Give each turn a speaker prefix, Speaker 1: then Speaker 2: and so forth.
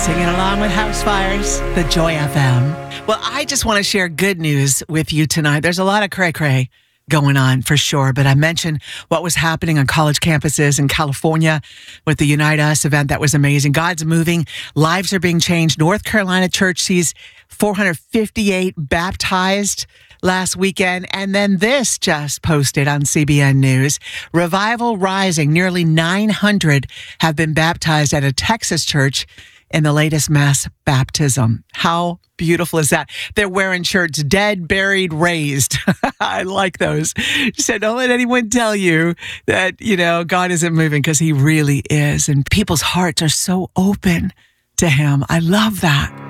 Speaker 1: Singing along with House Fires, the Joy FM. Well, I just want to share good news with you tonight. There's a lot of cray-cray going on for sure, but I mentioned what was happening on college campuses in California with the Unite Us event. That was amazing. God's moving. Lives are being changed. North Carolina Church sees 458 baptized last weekend. And then this just posted on CBN News. Revival rising. Nearly 900 have been baptized at a Texas church in the latest mass baptism. How beautiful is that? They're wearing shirts, dead, buried, raised. I like those. She said, don't let anyone tell you that, God isn't moving, because he really is. And people's hearts are so open to him. I love that.